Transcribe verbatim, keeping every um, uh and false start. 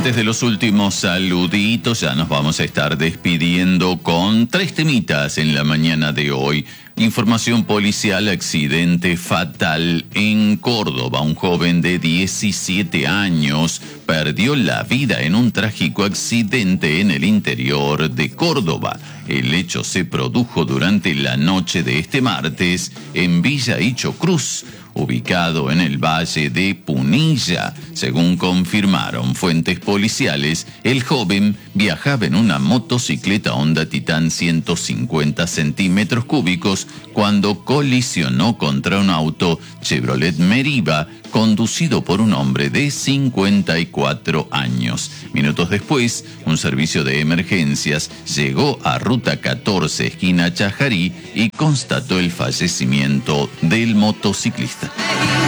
Antes de los últimos saluditos, ya nos vamos a estar despidiendo con tres temitas en la mañana de hoy. Información policial: accidente fatal en Córdoba. Un joven de diecisiete años perdió la vida en un trágico accidente en el interior de Córdoba. El hecho se produjo durante la noche de este martes en Villa Icho Cruz, ubicado en el Valle de Punilla. Según confirmaron fuentes policiales, el joven viajaba en una motocicleta Honda Titan ciento cincuenta centímetros cúbicos cuando colisionó contra un auto Chevrolet Meriva conducido por un hombre de cincuenta y cuatro años. Minutos después, un servicio de emergencias llegó a Ruta catorce, esquina Chajarí, y constató el fallecimiento del motociclista.